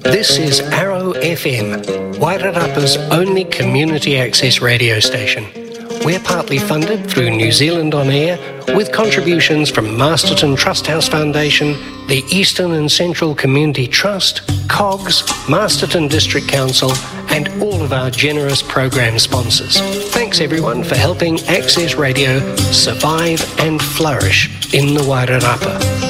This is Arrow FM, Wairarapa's only community access radio station. We're partly funded through New Zealand On Air, with contributions from Masterton Trust House Foundation, the Eastern and Central Community Trust, COGS, Masterton District Council, and all of our generous program sponsors. Thanks everyone for helping Access Radio survive and flourish in the Wairarapa.